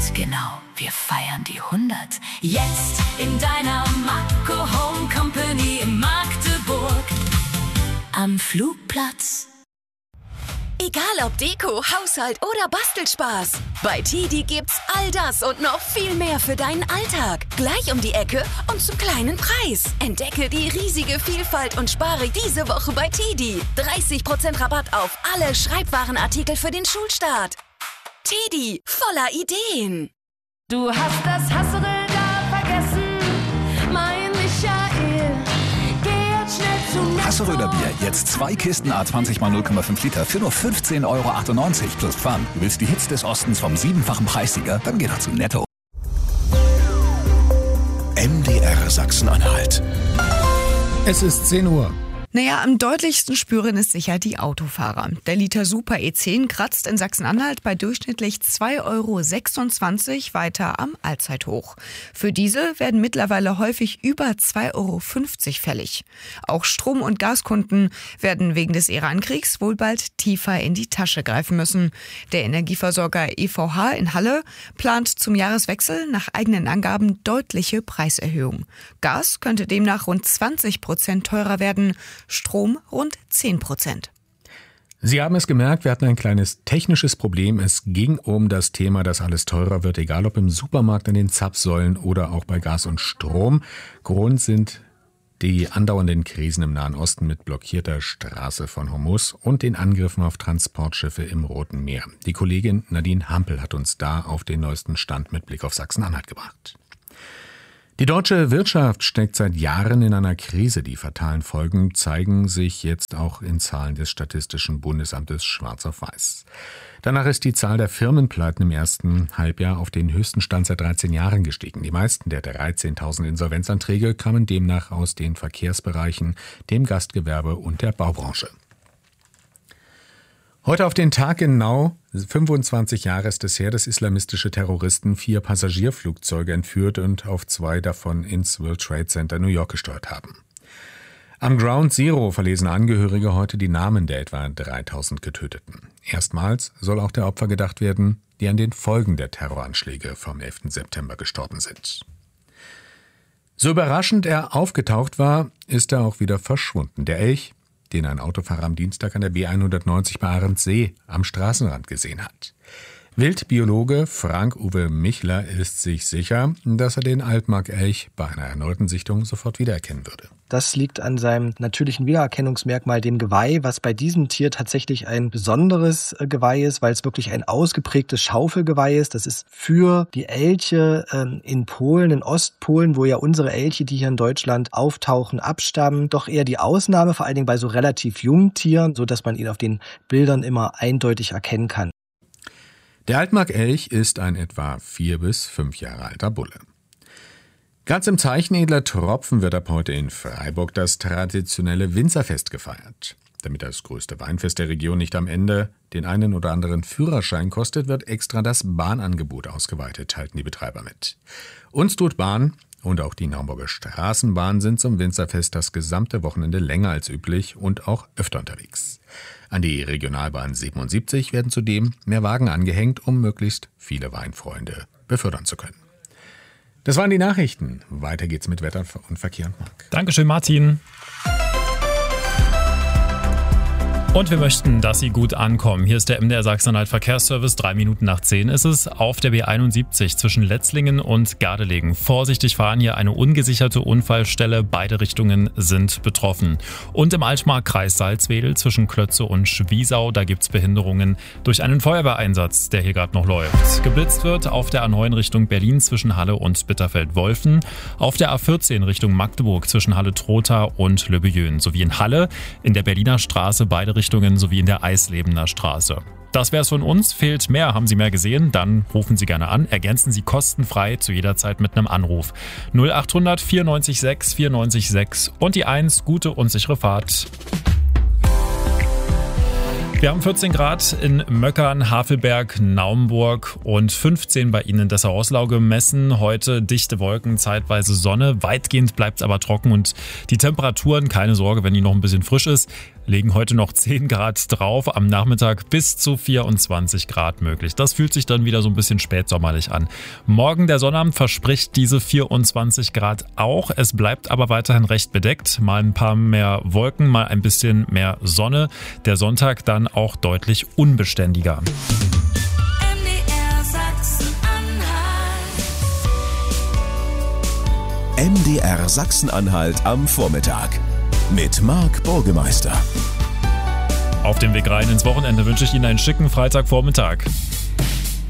Und genau, wir feiern die 100. Jetzt in deiner Makro Home Company in Magdeburg am Flugplatz. Egal ob Deko, Haushalt oder Bastelspaß. Bei TIDI gibt's all das und noch viel mehr für deinen Alltag. Gleich um die Ecke und zum kleinen Preis. Entdecke die riesige Vielfalt und spare diese Woche bei TIDI. 30% Rabatt auf alle Schreibwarenartikel für den Schulstart. TIDI, voller Ideen. Du hast das Hasserl da vergessen, mein Michael. Geh jetzt schnell zu Netto. Hasseröder Bier, jetzt 2 Kisten A20 x 0,5 Liter für nur 15,98 € plus Pfand. Du willst die Hits des Ostens vom 7-fachen Preissieger? Dann geh doch zu Netto. MDR Sachsen-Anhalt. Es ist 10 Uhr. Naja, am deutlichsten spüren es sicher die Autofahrer. Der Liter Super E10 kratzt in Sachsen-Anhalt bei durchschnittlich 2,26 € weiter am Allzeithoch. Für Diesel werden mittlerweile häufig über 2,50 € fällig. Auch Strom- und Gaskunden werden wegen des Iran-Kriegs wohl bald tiefer in die Tasche greifen müssen. Der Energieversorger EVH in Halle plant zum Jahreswechsel nach eigenen Angaben deutliche Preiserhöhungen. Gas könnte demnach rund 20% teurer werden, Strom rund 10%. Sie haben es gemerkt, wir hatten ein kleines technisches Problem. Es ging um das Thema, dass alles teurer wird, egal ob im Supermarkt, an den Zapfsäulen oder auch bei Gas und Strom. Grund sind die andauernden Krisen im Nahen Osten mit blockierter Straße von Hormuz und den Angriffen auf Transportschiffe im Roten Meer. Die Kollegin Nadine Hampel hat uns da auf den neuesten Stand mit Blick auf Sachsen-Anhalt gebracht. Die deutsche Wirtschaft steckt seit Jahren in einer Krise. Die fatalen Folgen zeigen sich jetzt auch in Zahlen des Statistischen Bundesamtes schwarz auf weiß. Danach ist die Zahl der Firmenpleiten im ersten Halbjahr auf den höchsten Stand seit 13 Jahren gestiegen. Die meisten der 13.000 Insolvenzanträge kamen demnach aus den Verkehrsbereichen, dem Gastgewerbe und der Baubranche. Heute auf den Tag genau 25 Jahre ist es her, dass islamistische Terroristen 4 Passagierflugzeuge entführt und auf 2 davon ins World Trade Center New York gesteuert haben. Am Ground Zero verlesen Angehörige heute die Namen der etwa 3000 Getöteten. Erstmals soll auch der Opfer gedacht werden, die an den Folgen der Terroranschläge vom 11. September gestorben sind. So überraschend er aufgetaucht war, ist er auch wieder verschwunden. Der Elch, den ein Autofahrer am Dienstag an der B190 bei Ahrensee am Straßenrand gesehen hat. Wildbiologe Frank-Uwe Michler ist sich sicher, dass er den Altmark-Elch bei einer erneuten Sichtung sofort wiedererkennen würde. Das liegt an seinem natürlichen Wiedererkennungsmerkmal, dem Geweih, was bei diesem Tier tatsächlich ein besonderes Geweih ist, weil es wirklich ein ausgeprägtes Schaufelgeweih ist. Das ist für die Elche in Polen, in Ostpolen, wo ja unsere Elche, die hier in Deutschland auftauchen, abstammen, doch eher die Ausnahme, vor allen Dingen bei so relativ jungen Tieren, sodass man ihn auf den Bildern immer eindeutig erkennen kann. Der Altmark-Elch ist ein etwa 4 bis 5 Jahre alter Bulle. Ganz im Zeichen edler Tropfen wird ab heute in Freiburg das traditionelle Winzerfest gefeiert. Damit das größte Weinfest der Region nicht am Ende den einen oder anderen Führerschein kostet, wird extra das Bahnangebot ausgeweitet, teilten die Betreiber mit. Uns tut Bahn und auch die Naumburger Straßenbahn sind zum Winzerfest das gesamte Wochenende länger als üblich und auch öfter unterwegs. An die Regionalbahn 77 werden zudem mehr Wagen angehängt, um möglichst viele Weinfreunde befördern zu können. Das waren die Nachrichten. Weiter geht's mit Wetter und Verkehr und Marc. Dankeschön, Martin. Und wir möchten, dass Sie gut ankommen. Hier ist der MDR Sachsen-Anhalt Verkehrsservice. 3 Minuten nach 10 ist es. Auf der B71 zwischen Letzlingen und Gardelegen. Vorsichtig fahren, hier eine ungesicherte Unfallstelle. Beide Richtungen sind betroffen. Und im Altmark-Kreis Salzwedel zwischen Klötze und Schwiesau, da gibt's Behinderungen durch einen Feuerwehreinsatz, der hier gerade noch läuft. Geblitzt wird auf der A9 Richtung Berlin zwischen Halle und Bitterfeld-Wolfen. Auf der A14 Richtung Magdeburg zwischen Halle-Trotha und Löbejön. Sowie in Halle in der Berliner Straße beide Richtungen sowie in der Eislebener Straße. Das wär's von uns. Fehlt mehr, haben Sie mehr gesehen? Dann rufen Sie gerne an. Ergänzen Sie kostenfrei zu jeder Zeit mit einem Anruf. 0800 94 6 94 6 und die 1. Gute und sichere Fahrt. Wir haben 14 Grad in Möckern, Havelberg, Naumburg und 15 bei Ihnen in Dessau-Roßlau gemessen. Heute dichte Wolken, zeitweise Sonne. Weitgehend bleibt es aber trocken und die Temperaturen, keine Sorge, wenn die noch ein bisschen frisch ist, legen heute noch 10 Grad drauf, am Nachmittag bis zu 24 Grad möglich. Das fühlt sich dann wieder so ein bisschen spätsommerlich an. Morgen der Sonnabend verspricht diese 24 Grad auch. Es bleibt aber weiterhin recht bedeckt. Mal ein paar mehr Wolken, mal ein bisschen mehr Sonne. Der Sonntag dann auch deutlich unbeständiger. MDR Sachsen-Anhalt am Vormittag mit Marc Burgemeister. Auf dem Weg rein ins Wochenende wünsche ich Ihnen einen schicken Freitagvormittag.